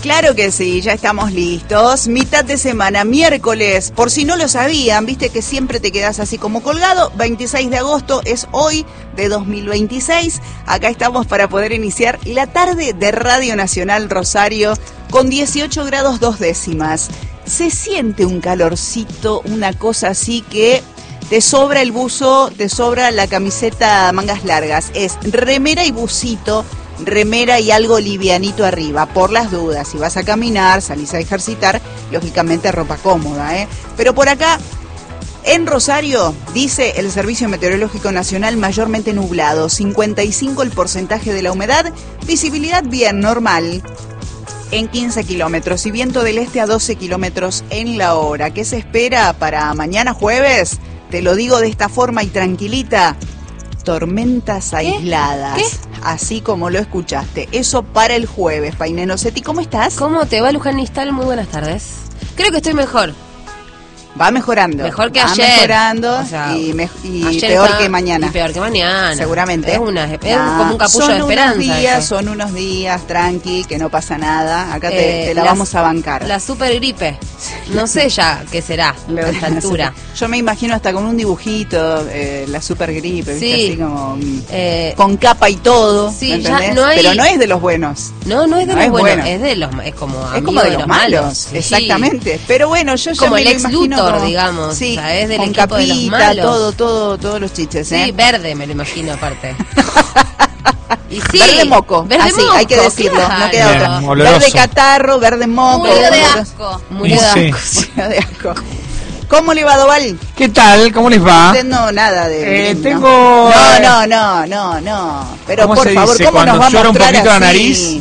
Claro que sí, ya estamos listos. Mitad de semana, miércoles. Por si no lo sabían, viste que siempre te quedás así como colgado. 26 de agosto es hoy de 2026. Acá estamos para poder iniciar la tarde de Radio Nacional Rosario con 18 grados 2 décimas. Se siente un calorcito, una cosa así que te sobra el buzo, te sobra la camiseta mangas largas. Es remera y busito. Remera y algo livianito arriba, por las dudas. Si vas a caminar, salís a ejercitar, lógicamente ropa cómoda, ¿eh? Pero por acá, en Rosario, dice el Servicio Meteorológico Nacional, mayormente nublado, 55 el porcentaje de la humedad, visibilidad bien, normal, en 15 kilómetros y viento del este a 12 kilómetros en la hora. ¿Qué se espera para mañana jueves? Te lo digo de esta forma y tranquilita. Tormentas aisladas, así como lo escuchaste. Eso para el jueves, Paineno Seti. ¿Cómo estás? ¿Cómo te va, Luján Nistal? Muy buenas tardes. Creo que estoy mejor. Va mejorando. Mejor que va ayer. Mejorando, o sea, y peor que mañana. Y peor que mañana. Seguramente. Es como un capullo de esperanza. Son unos días, tranqui, que no pasa nada. Acá te la vamos a bancar. La super gripe. No sé ya qué será a esta altura. Yo me imagino hasta con un dibujito, la super gripe, ¿viste? Sí. Así como con capa y todo. Sí, ya no hay... Pero no es de los buenos. No es de los buenos, es como de los malos. Sí. Exactamente. Pero bueno, yo como ya me el lo imagino digamos, sí, o sea, es del con equipo capita, de los malos. todos los chiches, Sí, verde me lo imagino aparte. Y sí, verde moco, verde así, moco, hay que decirlo, claro. No queda otra. Oloroso. Verde catarro, verde moco. Murió de asco. Murió de asco. ¿Cómo le va, Doval? ¿Qué tal? ¿Cómo les va? No, nada de... tengo... No. Pero por favor, dice, ¿cómo nos va a mostrar un poquito así? la nariz?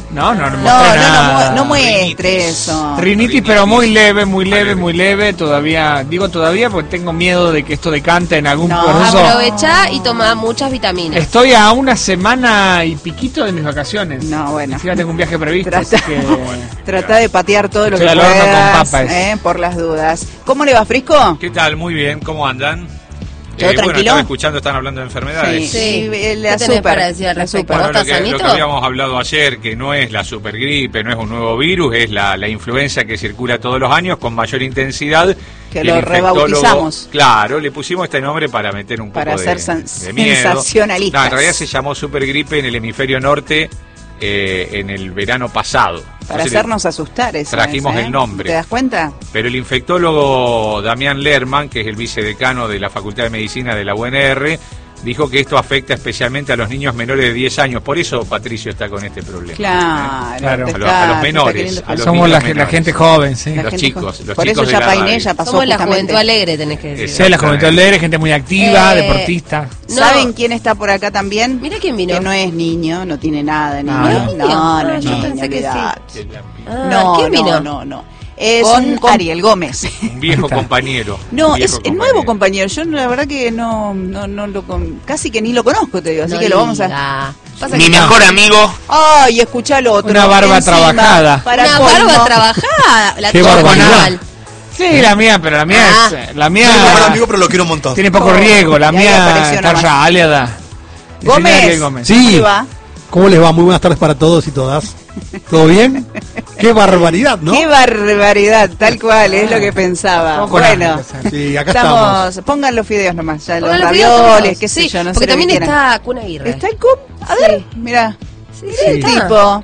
No muestre eso. Rinitis, pero muy leve. Todavía porque tengo miedo de que esto decante en algún proceso. Aprovecha y toma muchas vitaminas. Estoy a una semana y piquito de mis vacaciones. No, bueno. Encima tengo un viaje previsto, Trata de patear todo lo que al horno puedas, con papas. Por las dudas. ¿Cómo le va, Frisco? ¿Qué tal? Muy bien, ¿cómo andan? ¿Todo tranquilo? Bueno, estaba escuchando, están hablando de enfermedades. Sí. La ¿Qué tenés super, para decir al respecto? Bueno, ¿No estás lo que habíamos hablado ayer, que no es la supergripe, no es un nuevo virus, es la influenza que circula todos los años con mayor intensidad. Que lo rebautizamos. Claro, le pusimos este nombre para meter un poco de miedo. Sensacionalistas. No, en realidad se llamó supergripe en el hemisferio norte en el verano pasado. Para hacernos asustar, eso trajimos el nombre. ¿Te das cuenta? Pero el infectólogo Damián Lerman, que es el vicedecano de la Facultad de Medicina de la UNR, dijo que esto afecta especialmente a los niños menores de 10 años. Por eso Patricio está con este problema. Claro. A los menores. Somos la gente joven, sí. Los chicos. Por eso ya Painé ya pasó. Somos la juventud alegre, tenés que decir. Sí, la juventud alegre, gente muy activa, deportista. ¿Saben quién está por acá también? Mira quién vino. Que no es niño, no tiene nada de niño. No es niño. pensé que sí. ¿Quién vino? No. Es con Ariel Gómez. Un viejo compañero. No, es el nuevo compañero. Yo la verdad que no casi que ni lo conozco, te digo. Así que lo vamos a... Mi mejor amigo. Ay, escuchá lo otro. Una barba trabajada. Barba trabajada. La Qué barbaridad. Sí, la mía es... La mía... Soy mi mejor amigo, pero lo quiero un montón. Tiene poco riesgo. La mía está ya aliada. Gómez. Sí. ¿Cómo les va? Muy buenas tardes para todos y todas. ¿Todo bien? ¡Qué barbaridad!, ¿no? ¡Qué barbaridad! Tal cual, es lo que pensaba. Bueno, sí, acá estamos. Pongan los fideos nomás, ya los ravioles, qué sé yo, no sé. Porque también está Kun Aguirre. ¿Está el Kun? A ver, mira. Sí, tipo,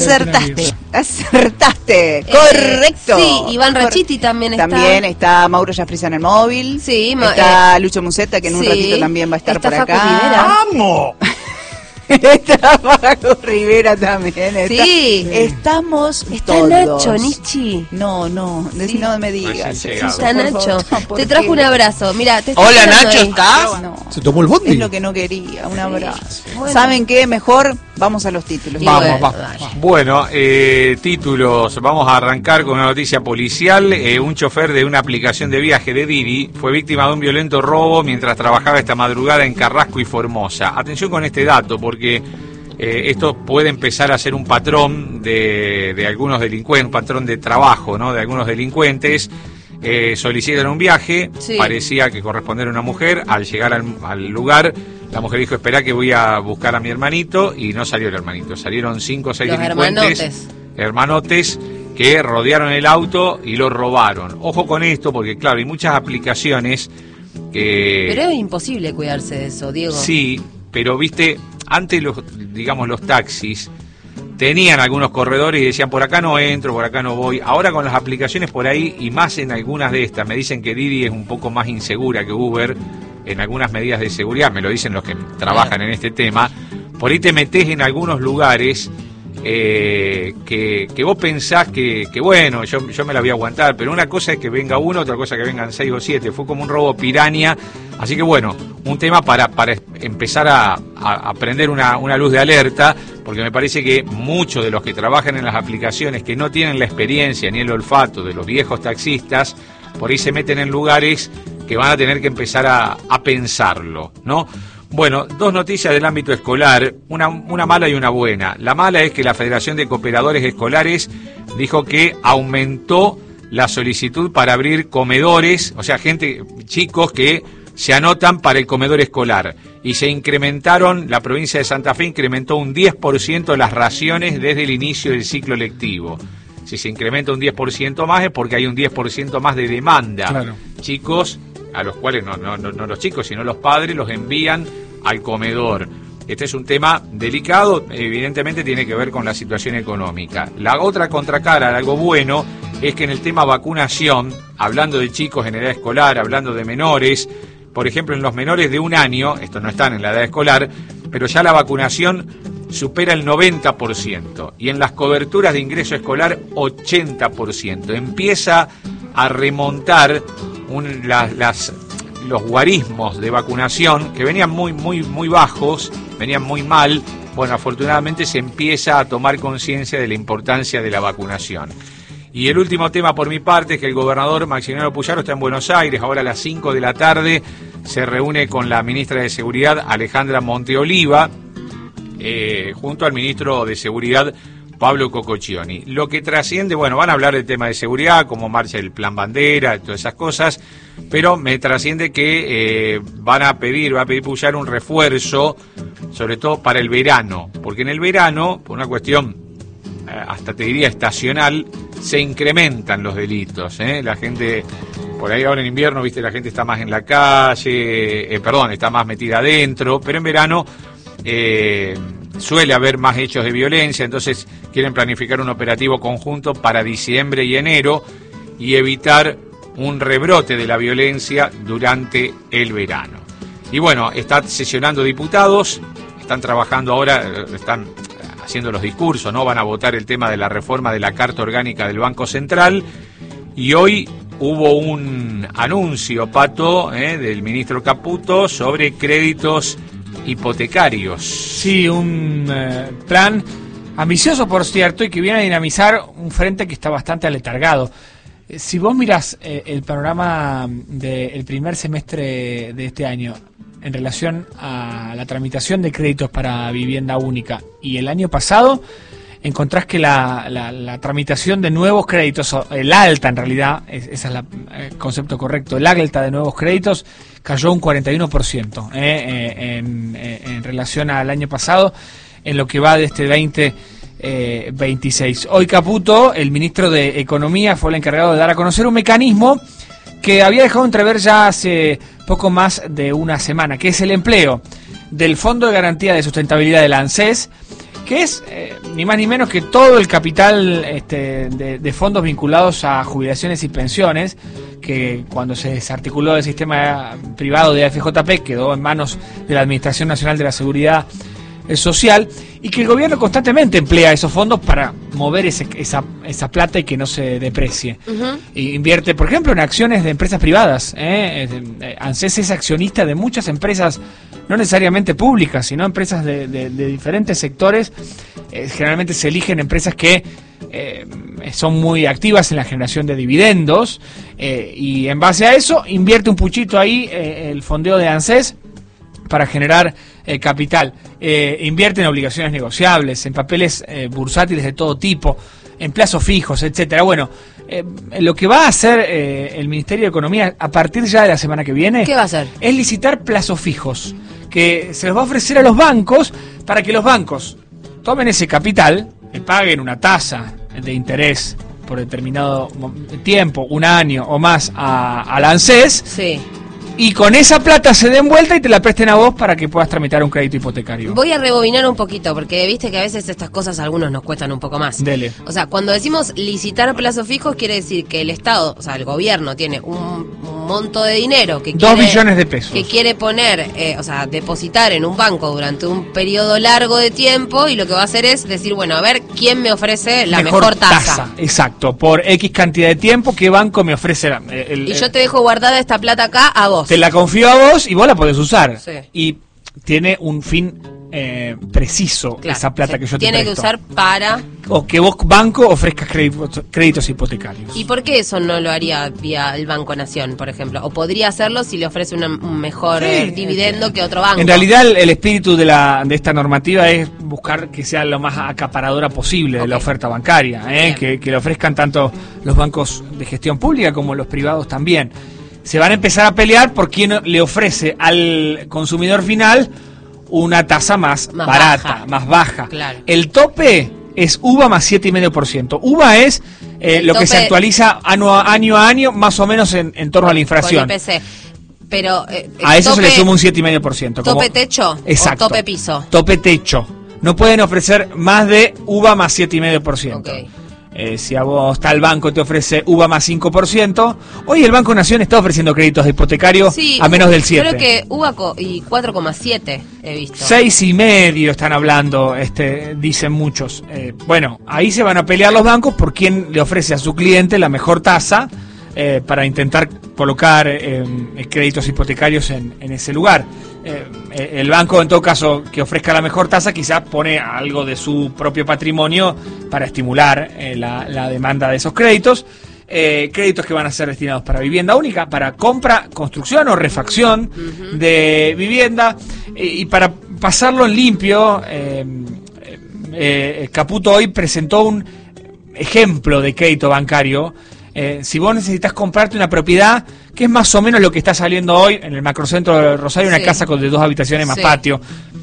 acertaste, correcto. Sí, Iván Rachiti también está. También está Mauro Jafrisa en el móvil. Sí, está Lucho Musetta, que en un ratito también va a estar por acá. ¡Amo! Está Paco Rivera también. Sí. Estamos está todos. Nacho, Nichi. No me digas. Está Nacho. Te trajo un abrazo. Mira, Hola, Nacho, ¿estás? No. ¿Se tomó el bondi? Es lo que no quería, un abrazo. Bueno. ¿Saben qué? Mejor vamos a los títulos. Vamos. Bueno, títulos. Vamos a arrancar con una noticia policial. Un chofer de una aplicación de viaje de Didi fue víctima de un violento robo mientras trabajaba esta madrugada en Carrasco y Formosa. Atención con este dato, porque esto puede empezar a ser un patrón de algunos delincuentes, un patrón de trabajo, ¿no? De algunos delincuentes. Solicitan un viaje, parecía que correspondía a una mujer. Al llegar al lugar, la mujer dijo: espera que voy a buscar a mi hermanito, y no salió el hermanito, salieron 5 o 6 delincuentes, hermanotes, que rodearon el auto y lo robaron. Ojo con esto, porque claro, hay muchas aplicaciones que... Pero es imposible cuidarse de eso, Diego. Sí, pero viste, antes los taxis tenían algunos corredores y decían, por acá no entro, por acá no voy. Ahora con las aplicaciones por ahí, y más en algunas de estas, me dicen que Didi es un poco más insegura que Uber en algunas medidas de seguridad, me lo dicen los que trabajan en este tema. Por ahí te metés en algunos lugares que vos pensás que bueno, yo me la voy a aguantar, pero una cosa es que venga uno, otra cosa que vengan 6 o 7, fue como un robo piraña, así que bueno, un tema para empezar a prender una luz de alerta, porque me parece que muchos de los que trabajan en las aplicaciones que no tienen la experiencia ni el olfato de los viejos taxistas, por ahí se meten en lugares que van a tener que empezar a pensarlo, ¿no? Bueno, 2 noticias del ámbito escolar, una mala y una buena. La mala es que la Federación de Cooperadores Escolares dijo que aumentó la solicitud para abrir comedores, o sea, chicos que se anotan para el comedor escolar. Y se incrementaron, la provincia de Santa Fe incrementó un 10% las raciones desde el inicio del ciclo lectivo. Si se incrementa un 10% más es porque hay un 10% más de demanda. Claro. Chicos a los cuales no los chicos, sino los padres los envían al comedor. Este es un tema delicado, evidentemente tiene que ver con la situación económica. La otra contracara, algo bueno, es que en el tema vacunación, hablando de chicos en edad escolar, hablando de menores, por ejemplo en los menores de 1 año, estos no están en la edad escolar, pero ya la vacunación supera el 90%, y en las coberturas de ingreso escolar 80%. Empieza a remontar los guarismos de vacunación que venían muy bajos, venían muy mal. Bueno, afortunadamente se empieza a tomar conciencia de la importancia de la vacunación. Y el último tema por mi parte es que el gobernador Maximiliano Puyaro está en Buenos Aires. Ahora a las 5 de la tarde se reúne con la ministra de Seguridad Alejandra Monteoliva, junto al ministro de Seguridad Pablo Cococcioni. Lo que trasciende, bueno, van a hablar del tema de seguridad, cómo marcha el plan bandera, todas esas cosas, pero me trasciende que va a pedir Puyaro un refuerzo, sobre todo para el verano, porque en el verano, por una cuestión hasta te diría estacional, se incrementan los delitos, La gente, por ahí ahora en invierno, viste, la gente está más en la calle, está más metida adentro, pero en verano suele haber más hechos de violencia, entonces quieren planificar un operativo conjunto para diciembre y enero y evitar un rebrote de la violencia durante el verano. Y bueno, están sesionando diputados, están trabajando ahora, están haciendo los discursos, ¿no? Van a votar el tema de la reforma de la Carta Orgánica del Banco Central, y hoy hubo un anuncio, Pato, del ministro Caputo sobre créditos hipotecarios. Sí, un plan ambicioso, por cierto, y que viene a dinamizar un frente que está bastante aletargado. Si vos mirás el panorama del primer semestre de este año en relación a la tramitación de créditos para vivienda única y el año pasado, encontrás que la tramitación de nuevos créditos, el alta en realidad, ese es el concepto correcto, el alta de nuevos créditos cayó un 41% en relación al año pasado, en lo que va de este 2026. Hoy Caputo, el ministro de Economía, fue el encargado de dar a conocer un mecanismo que había dejado entrever ya hace poco más de una semana, que es el empleo del Fondo de Garantía de Sustentabilidad del ANSES, que es ni más ni menos que todo el capital de fondos vinculados a jubilaciones y pensiones, que cuando se desarticuló el sistema privado de AFJP quedó en manos de la Administración Nacional de la Seguridad Social, y que el gobierno constantemente emplea esos fondos para mover esa plata y que no se deprecie. Invierte, por ejemplo, en acciones de empresas privadas. ANSES es accionista de muchas empresas, no necesariamente públicas, sino empresas de diferentes sectores. Generalmente se eligen empresas que son muy activas en la generación de dividendos, y en base a eso invierte un puchito ahí el fondeo de ANSES para generar capital. Invierte en obligaciones negociables, en papeles bursátiles de todo tipo, en plazos fijos, etcétera. Bueno, lo que va a hacer el Ministerio de Economía a partir ya de la semana que viene, ¿qué va a hacer? Es licitar plazos fijos que se los va a ofrecer a los bancos para que los bancos tomen ese capital, le paguen una tasa de interés por determinado tiempo, un año o más al ANSES, Sí. y con esa plata se den vuelta y te la presten a vos para que puedas tramitar un crédito hipotecario. Voy a rebobinar un poquito, porque viste que a veces estas cosas a algunos nos cuestan un poco más. Dele. O sea, cuando decimos licitar plazos fijos, quiere decir que el Estado, o sea, el gobierno tiene un monto de dinero que 2 billones de pesos. que quiere poner, o sea, depositar en un banco durante un periodo largo de tiempo, y lo que va a hacer es decir, bueno, a ver quién me ofrece la mejor tasa. Exacto, por X cantidad de tiempo, ¿qué banco me ofrece Y yo te dejo guardada esta plata acá a vos. Te la confío a vos y vos la podés usar. Sí. Y tiene un fin preciso, Claro, esa plata que yo te tiene presto. que usar para... O que vos, banco, ofrezcas créditos hipotecarios. ¿Y por qué eso no lo haría vía el Banco Nación, por ejemplo? ¿O podría hacerlo si le ofrece un mejor dividendo que otro banco? En realidad el espíritu de esta normativa es buscar que sea lo más acaparadora posible de la oferta bancaria, que le ofrezcan tanto los bancos de gestión pública como los privados también. Se van a empezar a pelear por quién le ofrece al consumidor final una tasa más barata, baja. más baja. Claro. El tope es UVA más 7,5%. UVA es lo que se actualiza año a año, más o menos en torno a la inflación. Con IPC. Pero A eso se le suma un 7,5%. ¿Tope techo? Exacto. ¿O tope piso? Tope techo. No pueden ofrecer más de UVA más 7,5%. Ok. Si a vos tal banco te ofrece UVA más 5%, hoy el Banco Nación está ofreciendo créditos hipotecarios Sí, a menos del 7%. Creo que UBA y 4,7 he visto. 6,5 están hablando, dicen muchos. Bueno, ahí se van a pelear los bancos por quién le ofrece a su cliente la mejor tasa para intentar colocar créditos hipotecarios en ese lugar. El banco, en todo caso, que ofrezca la mejor tasa, quizás pone algo de su propio patrimonio para estimular la demanda de esos créditos. Créditos que van a ser destinados para vivienda única, para compra, construcción o refacción de vivienda, y para pasarlo en limpio, Caputo hoy presentó un ejemplo de crédito bancario. Si vos necesitas comprarte una propiedad, que es más o menos lo que está saliendo hoy en el macrocentro de Rosario, una casa con de 2 habitaciones más patio,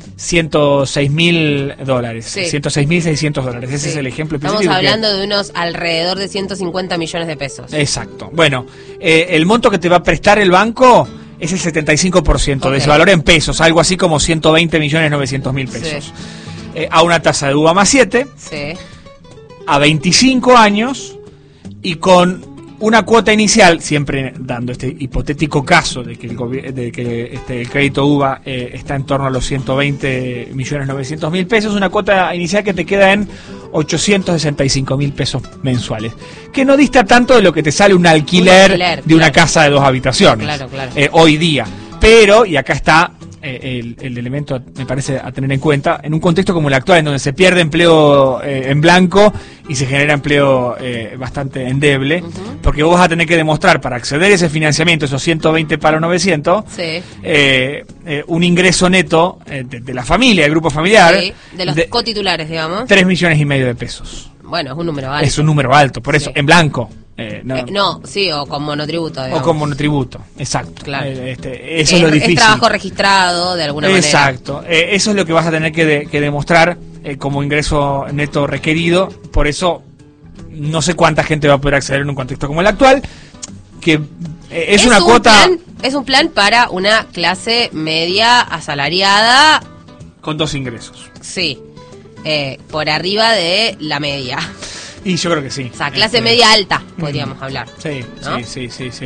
$106.000, Sí. $106.600. Ese es el ejemplo específico. Estamos hablando de unos alrededor de 150 millones de pesos. Exacto. Bueno, el monto que te va a prestar el banco es el 75% de ese valor en pesos, algo así como 120.900.000 pesos. A una tasa de UVA más 7, a 25 años, y con una cuota inicial, siempre dando este hipotético caso de que el crédito UVA está en torno a los 120.900.000 pesos, una cuota inicial que te queda en 865.000 pesos mensuales, que no dista tanto de lo que te sale un alquiler de una casa de 2 habitaciones hoy día. Pero, y acá está el elemento, me parece, a tener en cuenta, en un contexto como el actual, en donde se pierde empleo en blanco y se genera empleo bastante endeble, porque vos vas a tener que demostrar, para acceder a ese financiamiento, esos 120 para los 900, un ingreso neto de la familia, del grupo familiar, de los cotitulares, digamos, 3,5 millones de pesos. Bueno, es un número alto. Es un número alto, por eso, en blanco. O con monotributo, digamos. O con monotributo, exacto. Claro. Eso es lo difícil. Es trabajo registrado, de alguna manera. Exacto. Eso es lo que vas a tener que demostrar como ingreso neto requerido. Por eso, no sé cuánta gente va a poder acceder en un contexto como el actual, que es una cuota... Es un plan para una clase media asalariada. Con 2 ingresos. Sí. Por arriba de la media. Y yo creo que sí. O sea, clase media alta, podríamos hablar. Sí, ¿no? sí.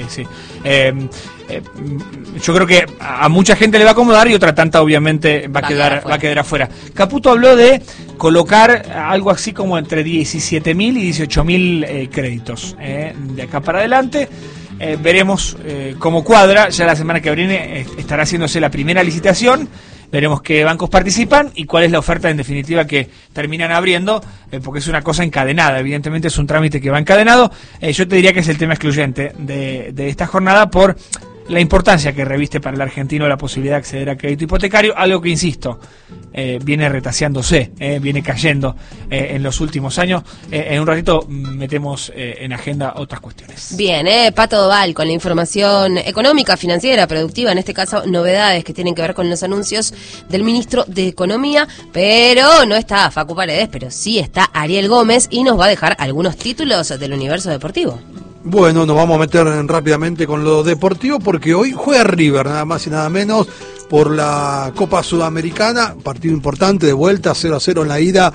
Yo creo que a mucha gente le va a acomodar y otra tanta obviamente va a quedar afuera. Caputo habló de colocar algo así como entre 17.000 y 18.000 créditos de acá para adelante. Veremos cómo cuadra. Ya la semana que viene estará haciéndose la primera licitación. Veremos qué bancos participan y cuál es la oferta en definitiva que terminan abriendo, porque es una cosa encadenada, evidentemente es un trámite que va encadenado. Yo te diría que es el tema excluyente de esta jornada por la importancia que reviste para el argentino la posibilidad de acceder a crédito hipotecario, algo que, insisto, viene retaseándose, viene cayendo en los últimos años. En un ratito metemos en agenda otras cuestiones. Bien, Pato Doval con la información económica, financiera, productiva, en este caso novedades que tienen que ver con los anuncios del ministro de Economía, pero no está Facu Paredes, pero sí está Ariel Gómez y nos va a dejar algunos títulos del universo deportivo. Bueno, nos vamos a meter rápidamente con lo deportivo porque hoy juega River, nada más y nada menos, por la Copa Sudamericana, partido importante de vuelta, 0-0 en la ida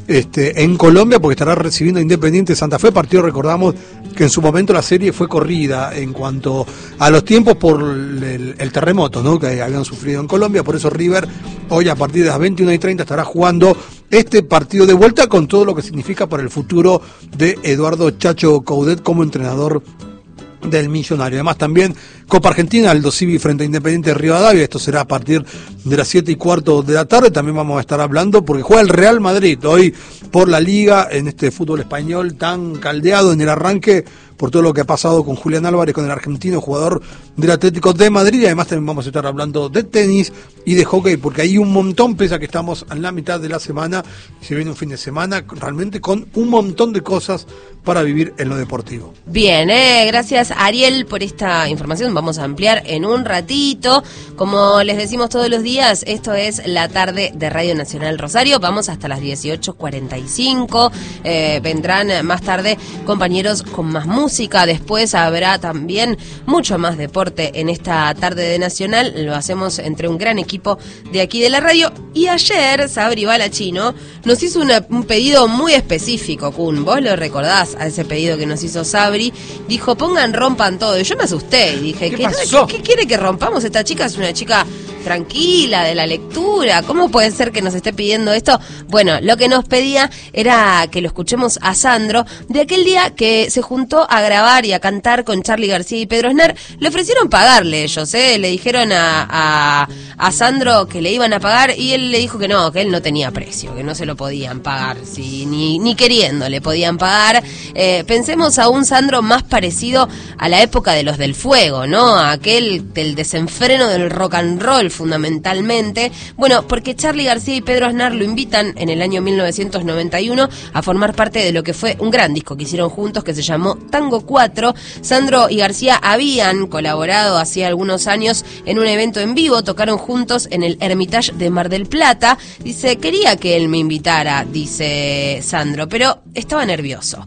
en Colombia, porque estará recibiendo Independiente Santa Fe, partido, recordamos que en su momento la serie fue corrida en cuanto a los tiempos por el terremoto, ¿no?, que habían sufrido en Colombia. Por eso River hoy a partir de las 21:30 estará jugando este partido de vuelta, con todo lo que significa para el futuro de Eduardo Chacho Coudet como entrenador del Millonario. Además también Copa Argentina, Aldo Civi frente a Independiente Rivadavia, esto será a partir de las 7:15 de la tarde. También vamos a estar hablando porque juega el Real Madrid hoy por la Liga, en este fútbol español tan caldeado en el arranque por todo lo que ha pasado con Julián Álvarez, con el argentino jugador del Atlético de Madrid. Y además también vamos a estar hablando de tenis y de hockey, porque hay un montón, pese a que estamos en la mitad de la semana, se viene un fin de semana realmente con un montón de cosas para vivir en lo deportivo. Bien, gracias Ariel por esta información. Vamos a ampliar en un ratito. Como les decimos todos los días, esto es la tarde de Radio Nacional Rosario. Vamos hasta las 18:45. Vendrán más tarde compañeros con más música. Después habrá también mucho más deporte en esta tarde de Nacional. Lo hacemos entre un gran equipo de aquí de la radio. Y ayer Sabri Balachino nos hizo un pedido muy específico, Kun. Vos lo recordás a ese pedido que nos hizo Sabri. Dijo, rompan todo. Y yo me asusté y dije, ¿Qué quiere que rompamos? Esta chica es una chica tranquila, de la lectura. ¿Cómo puede ser que nos esté pidiendo esto? Bueno, lo que nos pedía era que lo escuchemos a Sandro de aquel día que se juntó a grabar y a cantar con Charly García y Pedro Aznar. Le ofrecieron pagarle ellos, le dijeron a Sandro que le iban a pagar y él le dijo que él no tenía precio, que no se lo podían pagar, sí, ni queriendo le podían pagar. Pensemos a un Sandro más parecido a la época de los del Fuego, ¿no? A aquel del desenfreno del rock and roll, fundamentalmente. Bueno, porque Charly García y Pedro Aznar lo invitan en el año 1991 a formar parte de lo que fue un gran disco que hicieron juntos, que se llamó Tango 4. Sandro y García habían colaborado hacía algunos años en un evento en vivo, tocaron juntos en el Hermitage de Mar del Plata. Dice, quería que él me invitara, dice Sandro, pero estaba nervioso.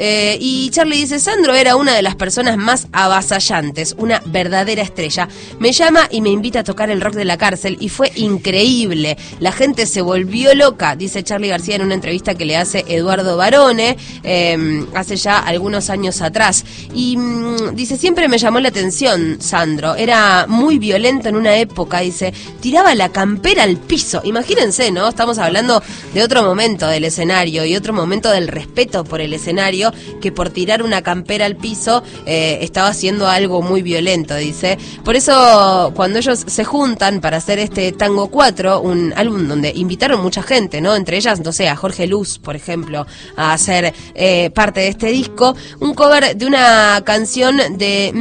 Y Charly dice, Sandro era una de las personas más avasallantes, una verdadera estrella. Me llama y me invita a tocar el rock de la cárcel y fue increíble. La gente se volvió loca, dice Charly García en una entrevista que le hace Eduardo Barone hace ya algunos años atrás. Y dice, siempre me llamó la atención Sandro, era muy violento en una época, dice, tiraba la campera al piso. Imagínense, ¿no? Estamos hablando de otro momento del escenario y otro momento del respeto por el escenario, que por tirar una campera al piso estaba haciendo algo muy violento, dice. Por eso cuando ellos se juntan para hacer este Tango 4, un álbum donde invitaron mucha gente, ¿no? Entre ellas, no sé, a Jorge Luz, por ejemplo, a hacer parte de este disco, un cover de una canción de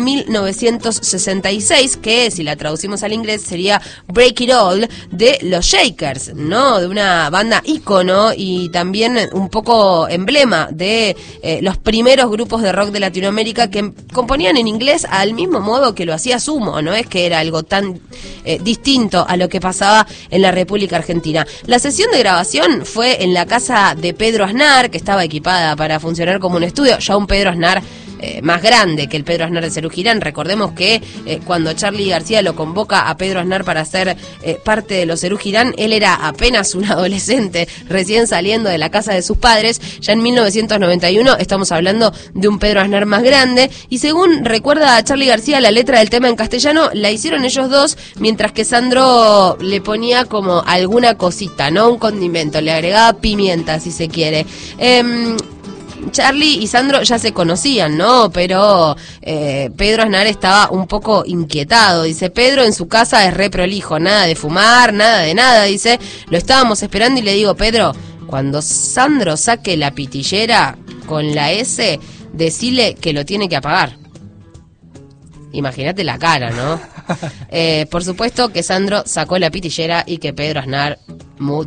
1966 que, si la traducimos al inglés, sería Break It All, de los Shakers, ¿no? De una banda ícono y también un poco emblema de los primeros grupos de rock de Latinoamérica que componían en inglés al mismo modo que lo hacía Sumo, no es que era algo tan distinto a lo que pasaba en la República Argentina. La sesión de grabación fue en la casa de Pedro Aznar, que estaba equipada para funcionar como un estudio, ya un Pedro Aznar más grande que el Pedro Aznar de Serú Girán. Recordemos que cuando Charly García lo convoca a Pedro Aznar para ser parte de los Serú Girán, él era apenas un adolescente recién saliendo de la casa de sus padres. Ya en 1991 estamos hablando de un Pedro Aznar más grande, y según recuerda a Charly García, la letra del tema en castellano la hicieron ellos dos, mientras que Sandro le ponía como alguna cosita, ¿no? Un condimento, le agregaba pimienta si se quiere. Charly y Sandro ya se conocían, ¿no? Pero Pedro Aznar estaba un poco inquietado. Dice, Pedro en su casa es re prolijo, nada de fumar, nada de nada. Dice, lo estábamos esperando y le digo, Pedro, cuando Sandro saque la pitillera con la S, decile que lo tiene que apagar. Imagínate la cara, ¿no? Por supuesto que Sandro sacó la pitillera y que Pedro Aznar